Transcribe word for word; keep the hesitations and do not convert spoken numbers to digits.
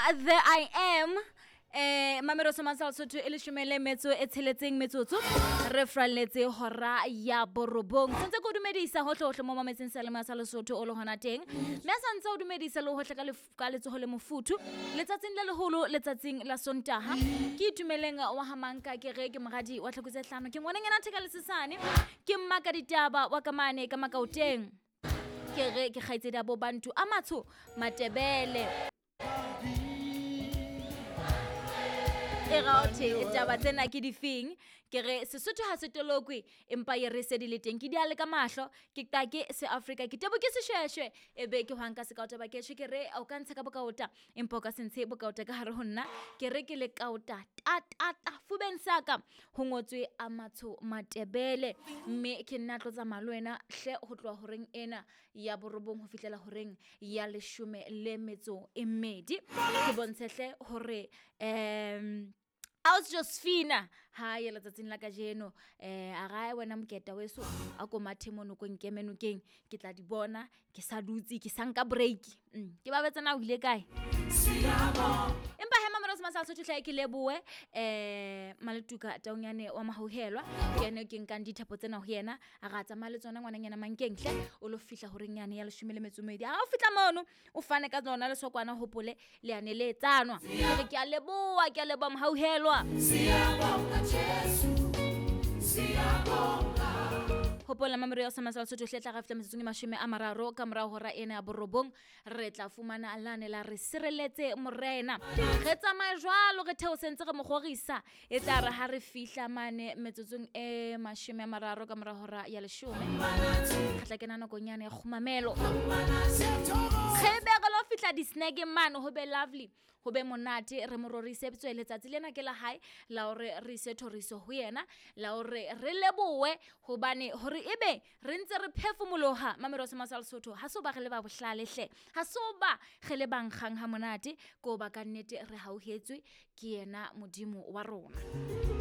there I am. Eh mamero sa masal so to elishumele metso e tsheletseng metsotso re fraletse hora ya borobong tsentse go dumedisa hohle hohle mo mametseng sa le masalo sotho o le hona teng me sa ntse o dumedisa le hohle ka le ka letso le mofutu letsatsing le leholo letsatsing la sontaha ke itumeleng wa hamanka ke re ke mogadi wa tlhokotse tlhano ke ngwana ngena theka le sesane ke mmaka ditaba wa kamane ka makauteng ke re ke khaitse da bo bantu amatsho matebele Erote taba tsena ke difeng ke re Sesotho ha se tolokwe empa ye re se di le teng ke dia le ka mahlo ke ta ke se Africa ke tebo ke seshweshwe ebe ke hwanka se kaota ba ke ke re o ka ntsha ka bokaota empa ka sentse bokaota ka hare ho nna ke re ke le kaota ta ta ta fubeng saka ho ngotswe amatsho matebele mme ke nna tlotsa malwena hle ho tloa horeng ena ya borobong ho fitlela horeng ya leshome le metso e mmedi ke bontshehle hore em I was just fina ha yela tsatsing la ka jeno eh a ga wena moketa weso a ko mathemono ko nkemenukeng ke tla di bona ke sa dutse ke sanka break ke ba betsana o ile kae empa hema mara sama sa sotho tlhae ke leboe eh maletuka taonyane wa mahauhelwa ke ene ke nkang dithapo tsena ho yena a ga tsama le tsona ngwana nyana mankeng hle o lo fihla hore nyane ya leshome le metso medi a o fihla mono o fane ka tsona le sokwana hopole le ane le tsanwa ke ke a leboa ke a leboa mahauhelwa Siyabonga Jesu Siyabonga Hopola mamero ya sama sa sotho hletla ga fitla metsotsong mashome a mararo ka mora hora ena ya borobong re tla fumana alane la re sireletse morena re tsamaya jwalo re theo sentse re mogorisa e tla re ha re fihla mane metsotsong e mashome a mararo ka mora hora ya leshome tla kena nako nyane ya khumamelo khebe ga lo fihla di snack man ho be lovely ho be monate re mororise btswe letsatsi lena ke la hae la hore re sethoriso ho yena la hore re leboe hobane hore ebe re ntse re phefumoloha mamero sa masal sotho ha so ba re le ba bohlale hle ha so ba ge le banggang ha monate ko ba ka nnete re hauhetswe ke yena modimo wa rona